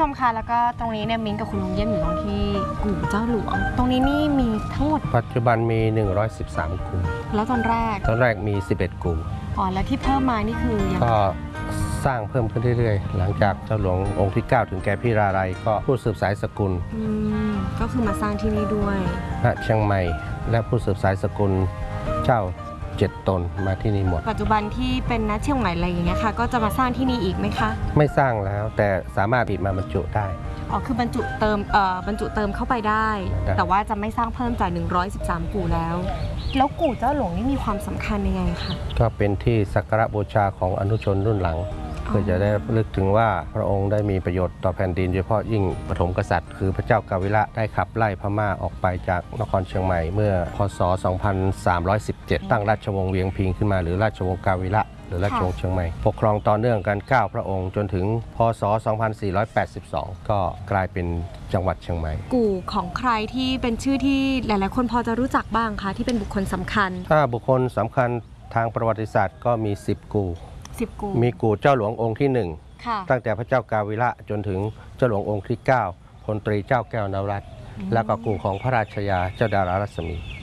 ชมคะแล้วก็ตรงนี้เนี่ยมิ้นกับคุณลุงเยี่ยมอยู่ตรงที่กู่เจ้าหลวงตรงนี้นี่มีทั้งหมดปัจจุบันมี113กู่แล้วตอนแรกมี11กู่แล้วที่เพิ่มมานี่คือยังก็สร้างเพิ่มขึ้นเรื่อยๆหลังจากเจ้าหลวงองค์ที่9ถึงแก่พี่ราไรก็ผู้สืบสายสกุลก็คือมาสร้างที่นี่ด้วยณเชียงใหม่และผู้สืบสายสกุลเจ้า7 ตนมาที่นี่หมดปัจจุบันที่เป็นณเชียงใหม่อะไรอย่างเงี้ยค่ะก็จะมาสร้างที่นี่อีกไหมคะไม่สร้างแล้วแต่สามารถปิดมาบรรจุได้คือบรรจุเติมเข้าไปได้แต่ว่าจะไม่สร้างเพิ่มจาก113กู่แล้วกู่เจ้าหลวงนี่มีความสำคัญยังไงคะก็เป็นที่สักการะบูชาของอนุชนรุ่นหลังเพื่อจะได้ลึกถึงว่าพระองค์ได้มีประโยชน์ต่อแผ่นดินโดยเฉพาะยิ่งปฐมกษัตริย์คือพระเจ้ากาวิระได้ขับไล่พม่าออกไปจากนครเชียงใหม่เมื่อพศ 2317 ตั้งราชวงศ์เวียงพิงขึ้นมาหรือราชวงศ์กาวิระหรือราชวงศ์เชียงใหม่ปกครองต่อเนื่องกัน9 พระองค์จนถึงพศ 2482 ก็กลายเป็นจังหวัดเชียงใหม่กู่ของใครที่เป็นชื่อที่หลายๆคนพอจะรู้จักบ้างคะที่เป็นบุคคลสำคัญถ้าบุคคลสำคัญทางประวัติศาสตร์ก็มี10 กู่มีกู่เจ้าหลวงองค์ที่1ตั้งแต่พระเจ้ากาวิระจนถึงเจ้าหลวงองค์ที่9พลตรีเจ้าแก้วนวรัตน์และก็กู่ของพระราชยาเจ้าดารารัศมี